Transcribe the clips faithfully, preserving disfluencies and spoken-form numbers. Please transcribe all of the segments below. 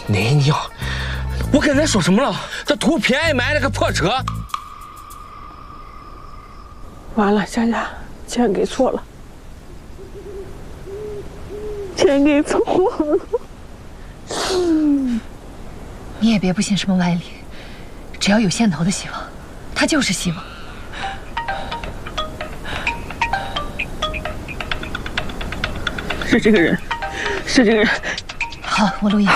奶娘，我跟咱说什么了？他图便宜买了个破车。 完了，佳佳，钱给错了，钱给错了。 嗯，你也别不信什么歪理，只要有线头的希望，它就是希望。 是这个人，是这个人。 好，我录音。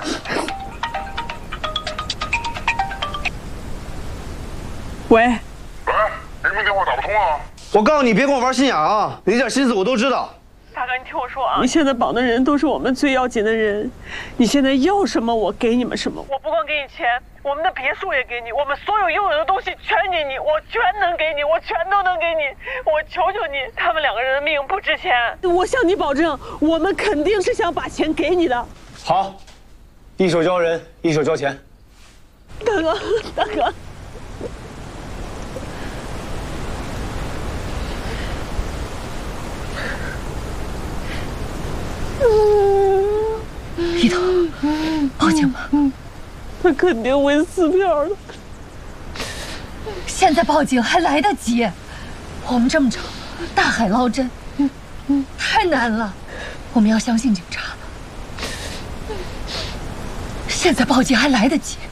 喂。 喂，那边电话打不通啊！ 我告诉你，别跟我玩心眼啊！你这点心思我都知道。 大哥，你听我说啊，你现在绑的人都是我们最要紧的人，你现在要什么我给你们什么。我不光给你钱，我们的别墅也给你，我们所有拥有的东西全给你，我全能给你，我全都能给你。我求求你，他们两个人的命不值钱，我向你保证，我们肯定是想把钱给你的。 好，一手交人，一手交钱。 大哥，大哥。 一头，报警吧。 他肯定会撕票的。 现在报警还来得及。我们这么长，大海捞针，太难了。我们要相信警察。现在报警还来得及。